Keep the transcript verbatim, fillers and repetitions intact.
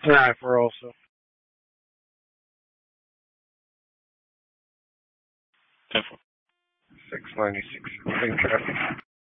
Nah, for also. ten four. six ninety-six. Moving traffic.